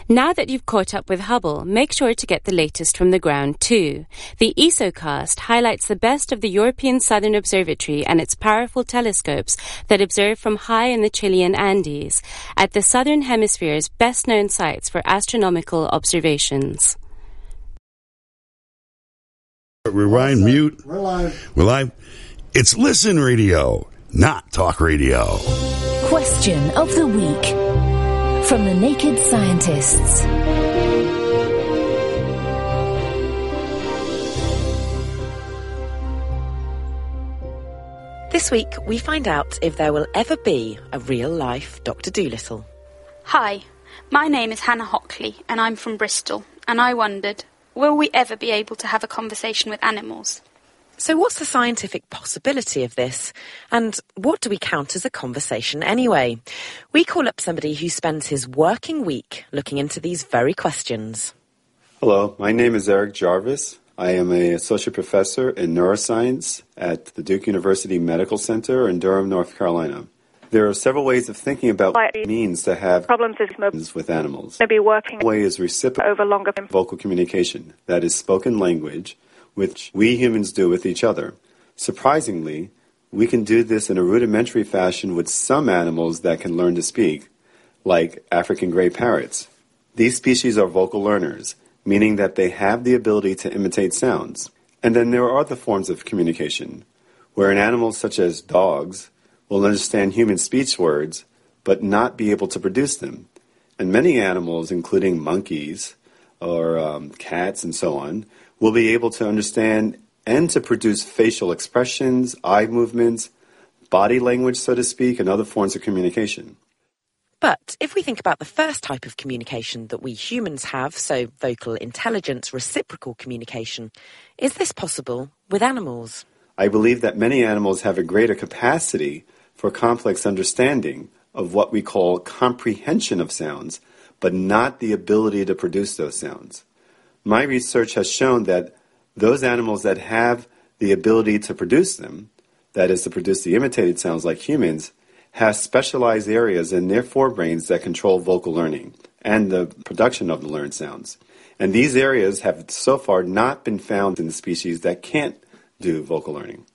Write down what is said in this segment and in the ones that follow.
Now that you've caught up with Hubble, make sure to get the latest from the ground too. The ESOcast highlights the best of the European Southern Observatory and its powerful telescopes that observe from high in the Chilean Andes, at the Southern Hemisphere's best-known sites for astronomical observations. Rewind, mute. We're live. We're live. It's Listen Radio, not Talk Radio. Question of the week from the Naked Scientists. This week, we find out if there will ever be a real-life Dr. Dolittle. Hi, my name is Hannah Hockley, and I'm from Bristol, and I wondered, will we ever be able to have a conversation with animals? So what's the scientific possibility of this? And what do we count as a conversation anyway? We call up somebody who spends his working week looking into these very questions. Hello, my name is Eric Jarvis. I am an associate professor in neuroscience at the Duke University Medical Center in Durham, North Carolina. There are several ways of thinking about what it means to have problems with animals. Maybe working One way is reciprocal over longer vocal communication, that is spoken language, which we humans do with each other. Surprisingly, we can do this in a rudimentary fashion with some animals that can learn to speak, like African gray parrots. These species are vocal learners, meaning that they have the ability to imitate sounds. And then there are other forms of communication, where an animal such as dogs will understand human speech words, but not be able to produce them. And many animals, including monkeys or cats and so on, will be able to understand and to produce facial expressions, eye movements, body language, so to speak, and other forms of communication. But if we think about the first type of communication that we humans have, so vocal intelligence, reciprocal communication, is this possible with animals? I believe that many animals have a greater capacity for complex understanding of what we call comprehension of sounds, but not the ability to produce those sounds. My research has shown that those animals that have the ability to produce them, that is to produce the imitated sounds like humans, have specialized areas in their forebrains that control vocal learning and the production of the learned sounds. And these areas have so far not been found in the species that can't do vocal learning.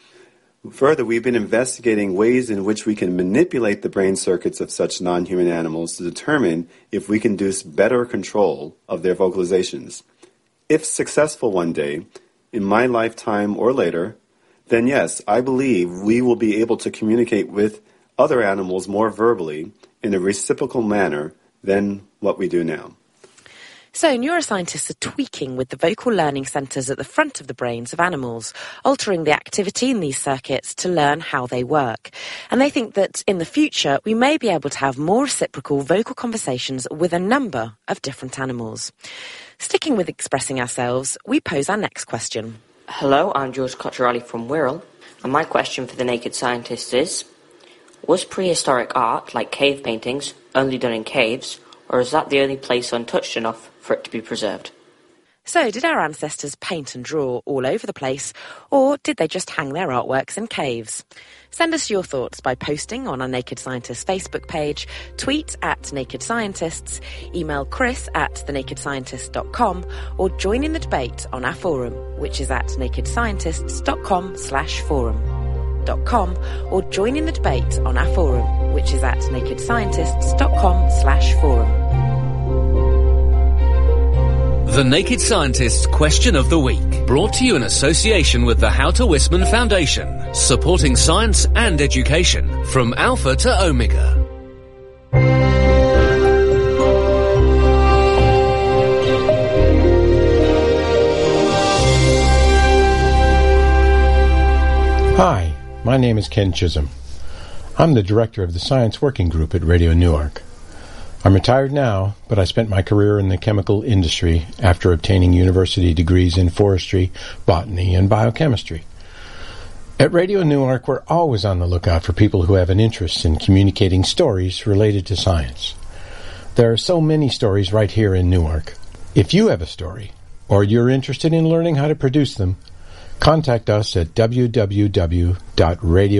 Further, we've been investigating ways in which we can manipulate the brain circuits of such non-human animals to determine if we can induce better control of their vocalizations. If successful one day, in my lifetime or later, then yes, I believe we will be able to communicate with other animals more verbally in a reciprocal manner than what we do now. So neuroscientists are tweaking with the vocal learning centres at the front of the brains of animals, altering the activity in these circuits to learn how they work. And they think that in the future we may be able to have more reciprocal vocal conversations with a number of different animals. Sticking with expressing ourselves, we pose our next question. Hello, I'm George Cotterelli from Wirral, and my question for the Naked Scientists is, was prehistoric art, like cave paintings, only done in caves, or is that the only place untouched enough for it to be preserved? So, did our ancestors paint and draw all over the place, or did they just hang their artworks in caves? Send us your thoughts by posting on our Naked Scientists Facebook page, tweet at Naked Scientists, email chris@thenakedscientist.com, or join in the debate on our forum, which is at nakedscientists.com/forum. Or join in the debate on our forum, which is at nakedscientists.com/forum. The Naked Scientists Question of the Week, brought to you in association with the How to Wisman Foundation, supporting science and education from Alpha to Omega. Hi, my name is Ken Chisholm. I'm the director of the Science Working Group at Radio Newark. I'm retired now, but I spent my career in the chemical industry after obtaining university degrees in forestry, botany, and biochemistry. At Radio Newark, we're always on the lookout for people who have an interest in communicating stories related to science. There are so many stories right here in Newark. If you have a story, or you're interested in learning how to produce them, contact us at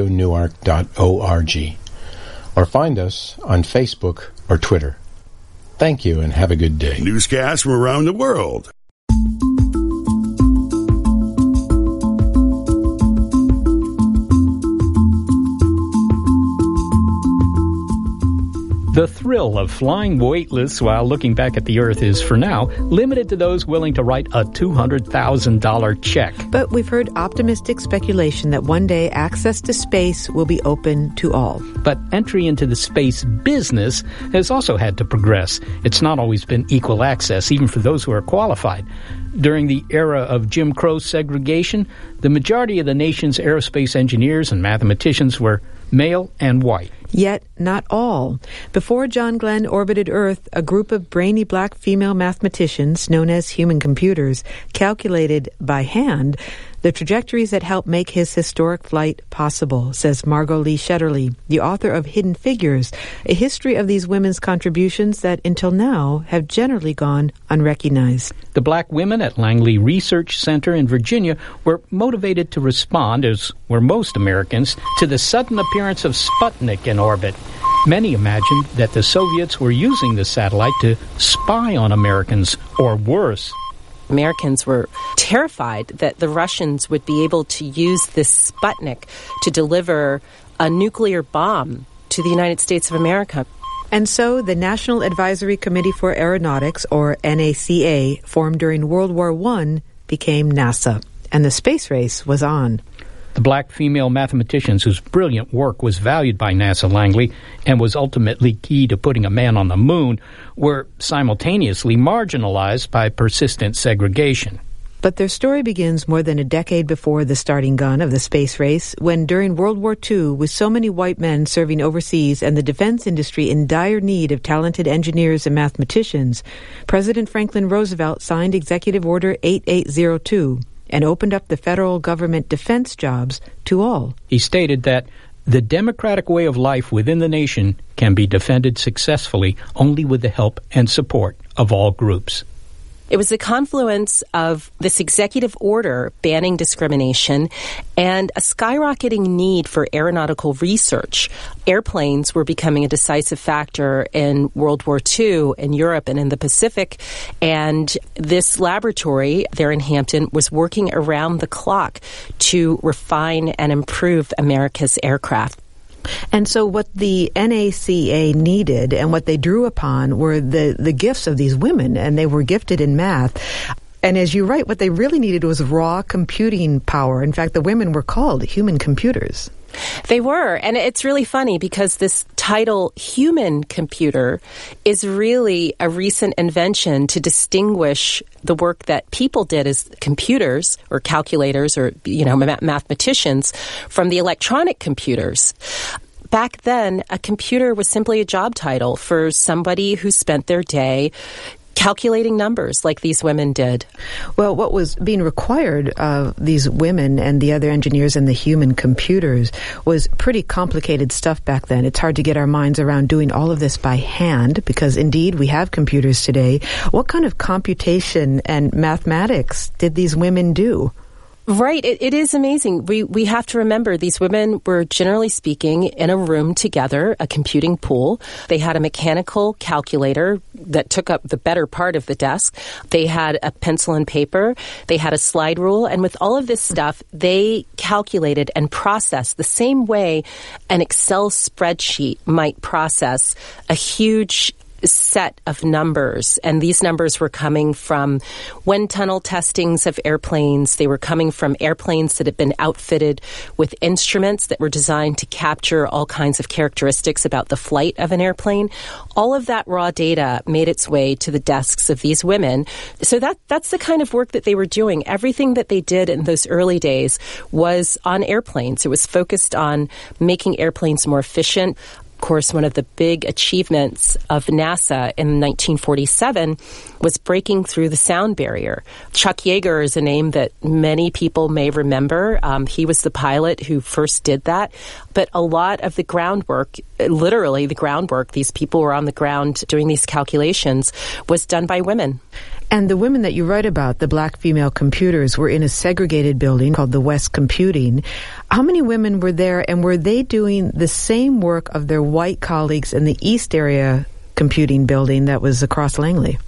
www.radionewark.org or find us on Facebook or Twitter. Thank you, and have a good day. Newscasts from around the world. The thrill of flying weightless while looking back at the Earth is, for now, limited to those willing to write a $200,000 check. But we've heard optimistic speculation that one day access to space will be open to all. But entry into the space business has also had to progress. It's not always been equal access, even for those who are qualified. During the era of Jim Crow segregation, the majority of the nation's aerospace engineers and mathematicians were male and white. Yet not all. Before John Glenn orbited Earth, a group of brainy black female mathematicians, known as human computers, calculated by hand the trajectories that helped make his historic flight possible, says Margot Lee Shetterly, the author of Hidden Figures, a history of these women's contributions that until now have generally gone unrecognized. The black women at Langley Research Center in Virginia were motivated to respond, as were most Americans, to the sudden appearance of Sputnik in orbit. Many imagined that the Soviets were using the satellite to spy on Americans, or worse. Americans were terrified that the Russians would be able to use this Sputnik to deliver a nuclear bomb to the United States of America. And so the National Advisory Committee for Aeronautics, or NACA, formed during World War I, became NASA, and the space race was on. The black female mathematicians whose brilliant work was valued by NASA Langley and was ultimately key to putting a man on the moon were simultaneously marginalized by persistent segregation. But their story begins more than a decade before the starting gun of the space race, when during World War II, with so many white men serving overseas and the defense industry in dire need of talented engineers and mathematicians, President Franklin Roosevelt signed Executive Order 8802 and opened up the federal government defense jobs to all. He stated that the democratic way of life within the nation can be defended successfully only with the help and support of all groups. It was the confluence of this executive order banning discrimination and a skyrocketing need for aeronautical research. Airplanes were becoming a decisive factor in World War II in Europe and in the Pacific, and this laboratory there in Hampton was working around the clock to refine and improve America's aircraft. And so what the NACA needed and what they drew upon were the gifts of these women, and they were gifted in math. And as you write, what they really needed was raw computing power. In fact, the women were called human computers. They were, and it's really funny because this title, human computer, is really a recent invention to distinguish the work that people did as computers or calculators or, mathematicians from the electronic computers. Back then, a computer was simply a job title for somebody who spent their day calculating numbers like these women did. Well, what was being required of these women and the other engineers and the human computers was pretty complicated stuff back then. It's hard to get our minds around doing all of this by hand because, indeed, we have computers today. What kind of computation and mathematics did these women do? Right. It is amazing. We have to remember these women were, generally speaking, in a room together, a computing pool. They had a mechanical calculator that took up the better part of the desk. They had a pencil and paper. They had a slide rule. And with all of this stuff, they calculated and processed the same way an Excel spreadsheet might process a huge set of numbers, and these numbers were coming from wind tunnel testings of airplanes. They were coming from airplanes that had been outfitted with instruments that were designed to capture all kinds of characteristics about the flight of an airplane. All of that raw data made its way to the desks of these women. So that's the kind of work that they were doing. Everything that they did in those early days was on airplanes. It was focused on making airplanes more efficient. Of course, one of the big achievements of NASA in 1947 was breaking through the sound barrier. Chuck Yeager is a name that many people may remember. He was the pilot who first did that. But a lot of the groundwork, literally the groundwork, these people were on the ground doing these calculations, was done by women. And the women that you write about, the black female computers, were in a segregated building called the West Computing. How many women were there, and were they doing the same work of their white colleagues in the East area computing building that was across Langley.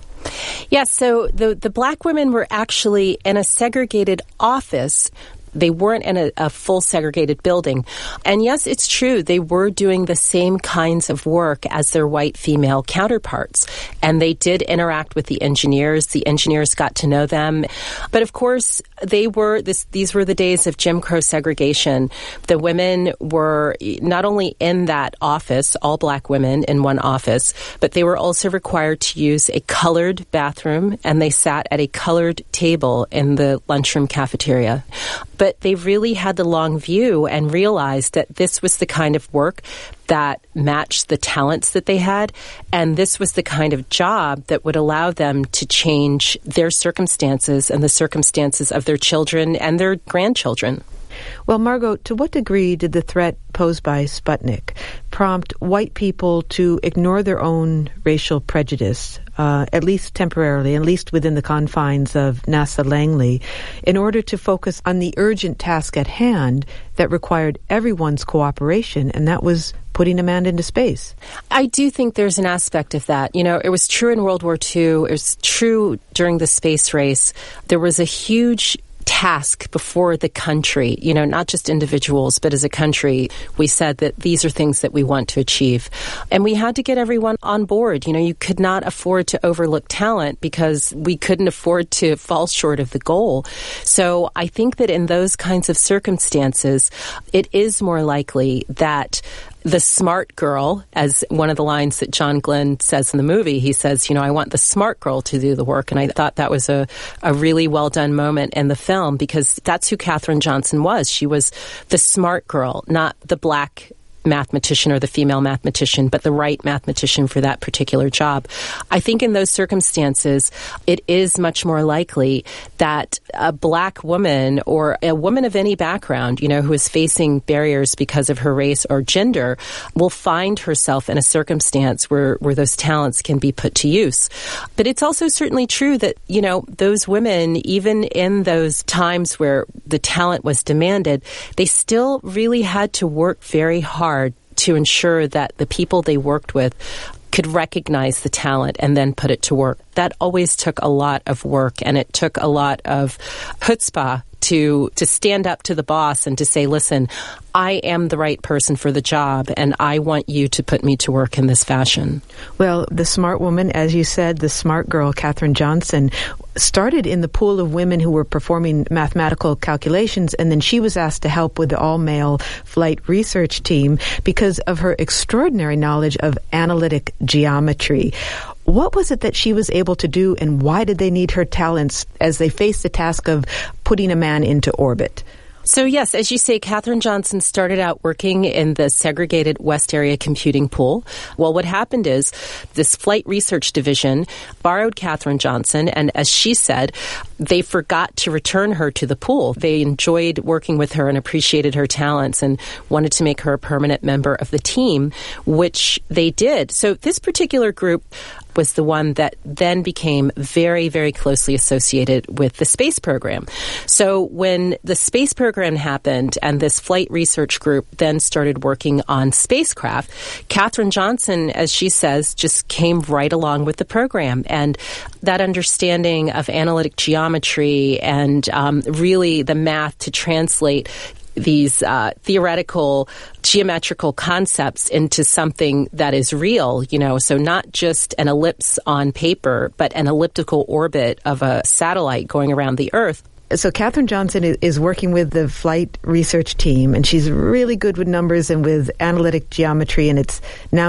Yes, so the black women were actually in a segregated office. They weren't in a full segregated building. And yes, it's true, they were doing the same kinds of work as their white female counterparts. And they did interact with the engineers. The engineers got to know them. But of course, these were the days of Jim Crow segregation. The women were not only in that office, all black women in one office, but they were also required to use a colored bathroom, and they sat at a colored table in the lunchroom cafeteria. But they really had the long view and realized that this was the kind of work that matched the talents that they had, and this was the kind of job that would allow them to change their circumstances and the circumstances of their children and their grandchildren. Well, Margot, to what degree did the threat posed by Sputnik prompt white people to ignore their own racial prejudice, at least temporarily, at least within the confines of NASA Langley, in order to focus on the urgent task at hand that required everyone's cooperation, and that was putting a man into space? I do think there's an aspect of that. You know, it was true in World War II. It was true during the space race. There was a huge task before the country, you know, not just individuals, but as a country, we said that these are things that we want to achieve. And we had to get everyone on board. You know, you could not afford to overlook talent because we couldn't afford to fall short of the goal. So I think that in those kinds of circumstances, it is more likely that the smart girl, as one of the lines that John Glenn says in the movie, he says, you know, I want the smart girl to do the work. And I thought that was a really well done moment in the film, because that's who Katherine Johnson was. She was the smart girl, not the black mathematician or the female mathematician, but the right mathematician for that particular job. I think in those circumstances, it is much more likely that a black woman or a woman of any background, you know, who is facing barriers because of her race or gender will find herself in a circumstance where those talents can be put to use. But it's also certainly true that, you know, those women, even in those times where the talent was demanded, they still really had to work very hard to ensure that the people they worked with could recognize the talent and then put it to work. That always took a lot of work, and it took a lot of chutzpah to stand up to the boss and to say, listen, I am the right person for the job, and I want you to put me to work in this fashion. Well, the smart woman, as you said, the smart girl, Katherine Johnson, started in the pool of women who were performing mathematical calculations, and then she was asked to help with the all-male flight research team because of her extraordinary knowledge of analytic geometry. What was it that she was able to do, and why did they need her talents as they faced the task of putting a man into orbit? So yes, as you say, Katherine Johnson started out working in the segregated West Area computing pool. Well, what happened is this flight research division borrowed Katherine Johnson, and as she said, they forgot to return her to the pool. They enjoyed working with her and appreciated her talents and wanted to make her a permanent member of the team, which they did. So this particular group was the one that then became very, very closely associated with the space program. So when the space program happened and this flight research group then started working on spacecraft, Katherine Johnson, as she says, just came right along with the program. And that understanding of analytic geometry and really the math to translate these theoretical geometrical concepts into something that is real, you know, so not just an ellipse on paper, but an elliptical orbit of a satellite going around the Earth. So Katherine Johnson is working with the flight research team, and she's really good with numbers and with analytic geometry, and it's now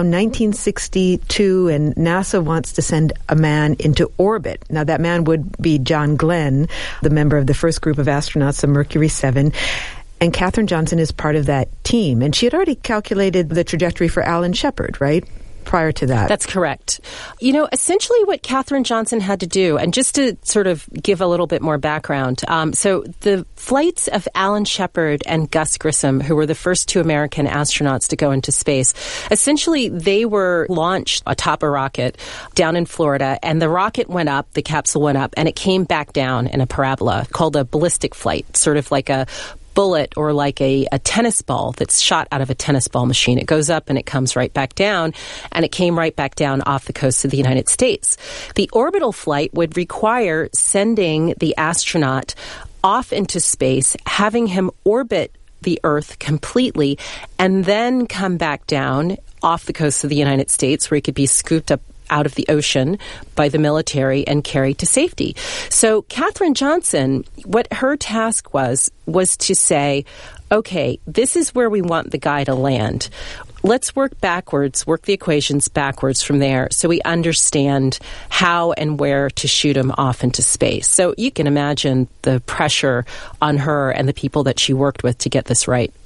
1962, and NASA wants to send a man into orbit. Now, that man would be John Glenn, the member of the first group of astronauts of Mercury 7. And Katherine Johnson is part of that team. And she had already calculated the trajectory for Alan Shepard, right? Prior to that. That's correct. You know, essentially what Katherine Johnson had to do, and just to sort of give a little bit more background, so the flights of Alan Shepard and Gus Grissom, who were the first two American astronauts to go into space, essentially they were launched atop a rocket down in Florida, and the rocket went up, the capsule went up, and it came back down in a parabola called a ballistic flight, sort of like a bullet or like a tennis ball that's shot out of a tennis ball machine. It goes up and it comes right back down, and it came right back down off the coast of the United States. The orbital flight would require sending the astronaut off into space, having him orbit the Earth completely, and then come back down off the coast of the United States where he could be scooped up out of the ocean by the military and carried to safety. So Katherine Johnson, what her task was to say, okay, this is where we want the guy to land. Let's work the equations backwards from there so we understand how and where to shoot him off into space. So you can imagine the pressure on her and the people that she worked with to get this right.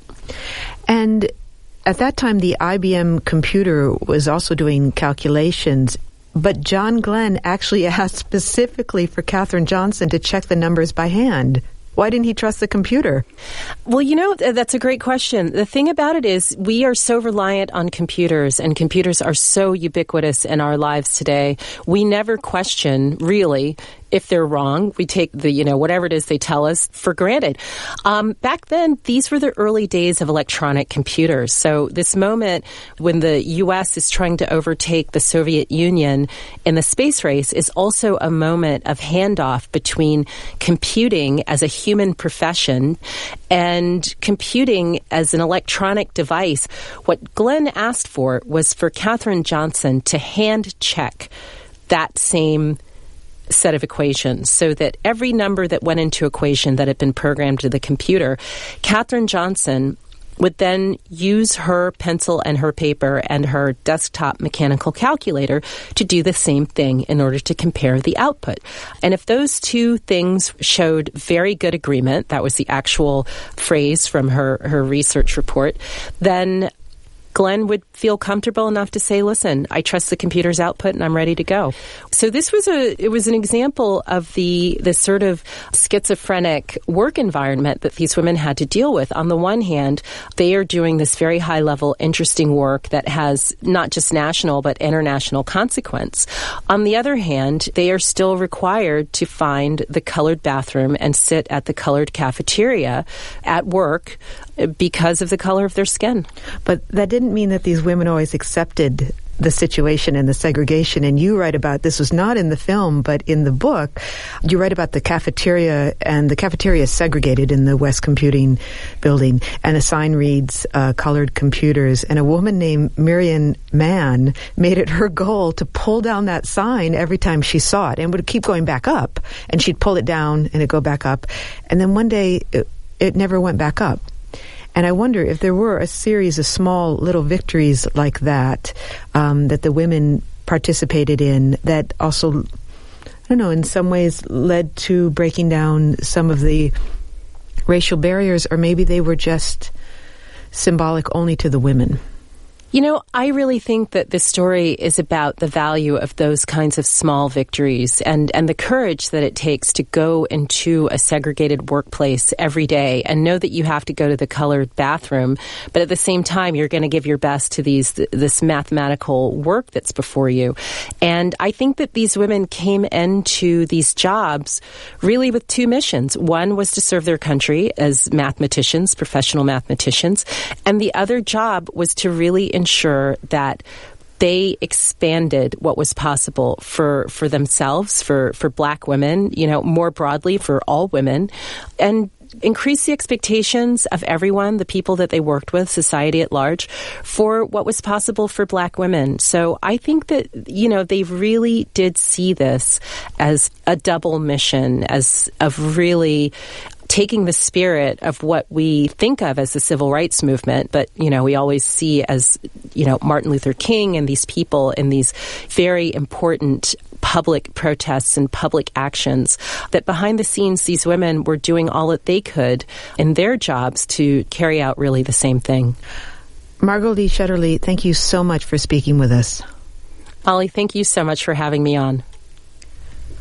And at that time, the IBM computer was also doing calculations, but John Glenn actually asked specifically for Katherine Johnson to check the numbers by hand. Why didn't he trust the computer? Well, that's a great question. The thing about it is we are so reliant on computers, and computers are so ubiquitous in our lives today. We never question, really, if they're wrong. We take whatever it is they tell us for granted. Back then, these were the early days of electronic computers. So this moment when the U.S. is trying to overtake the Soviet Union in the space race is also a moment of handoff between computing as a human profession and computing as an electronic device. What Glenn asked for was for Katherine Johnson to hand check that same set of equations so that every number that went into equation that had been programmed to the computer, Katherine Johnson would then use her pencil and her paper and her desktop mechanical calculator to do the same thing in order to compare the output. And if those two things showed very good agreement, that was the actual phrase from her research report, then Glenn would feel comfortable enough to say, listen, I trust the computer's output and I'm ready to go. So this was an example of the sort of schizophrenic work environment that these women had to deal with. On the one hand, they are doing this very high level, interesting work that has not just national but international consequence. On the other hand, they are still required to find the colored bathroom and sit at the colored cafeteria at work because of the color of their skin. But that didn't mean that these women always accepted the situation and the segregation. And you write about, this was not in the film, but in the book, you write about the cafeteria, and the cafeteria is segregated in the West Computing building, and a sign reads, colored computers. And a woman named Miriam Mann made it her goal to pull down that sign every time she saw it, and would keep going back up. And she'd pull it down and it'd go back up. And then one day, it never went back up. And I wonder if there were a series of small little victories like that, that the women participated in, that also, I don't know, in some ways led to breaking down some of the racial barriers, or maybe they were just symbolic only to the women. You know, I really think that this story is about the value of those kinds of small victories and the courage that it takes to go into a segregated workplace every day and know that you have to go to the colored bathroom, but at the same time, you're going to give your best to this mathematical work that's before you. And I think that these women came into these jobs really with two missions. One was to serve their country as mathematicians, professional mathematicians, and the other job was to really ensure that they expanded what was possible for themselves, for Black women, more broadly for all women, and increase the expectations of everyone, the people that they worked with, society at large, for what was possible for Black women. So I think that, they really did see this as a double mission, as of really taking the spirit of what we think of as the civil rights movement, but, we always see as, Martin Luther King and these people in these very important public protests and public actions, that behind the scenes, these women were doing all that they could in their jobs to carry out really the same thing. Margot Lee Shetterly, thank you so much for speaking with us. Ollie, thank you so much for having me on.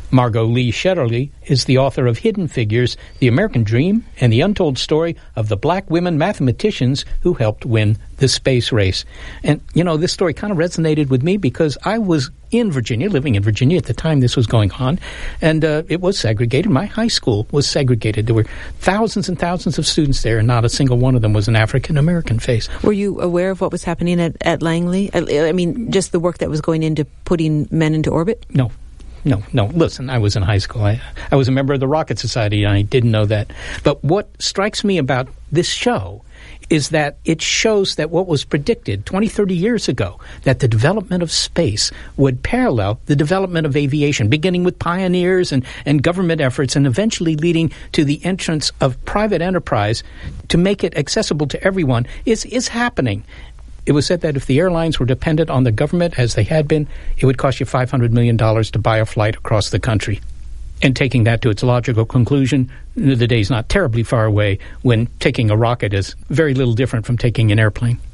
Margot Lee Shetterly is the author of Hidden Figures, The American Dream, and the Untold Story of the Black Women Mathematicians Who Helped Win the Space Race. And, this story kind of resonated with me because I was in Virginia, living in Virginia at the time this was going on, and it was segregated. My high school was segregated. There were thousands and thousands of students there, and not a single one of them was an African-American face. Were you aware of what was happening at Langley? I mean, just the work that was going into putting men into orbit? No. Listen, I was in high school. I was a member of the Rocket Society, and I didn't know that. But what strikes me about this show is that it shows that what was predicted 20, 30 years ago, that the development of space would parallel the development of aviation, beginning with pioneers and government efforts and eventually leading to the entrance of private enterprise to make it accessible to everyone, is happening. It was said that if the airlines were dependent on the government, as they had been, it would cost you $500 million to buy a flight across the country. And taking that to its logical conclusion, the day's not terribly far away when taking a rocket is very little different from taking an airplane.